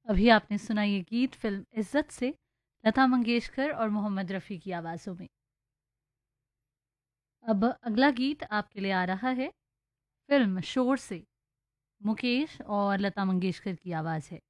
अभी आपने सुना ये गीत फिल्म इज्जत से लता मंगेशकर और मोहम्मद रफ़ी की आवाज़ों में। अब अगला गीत आपके लिए आ रहा है फिल्म शोर से, मुकेश और लता मंगेशकर की आवाज़ है।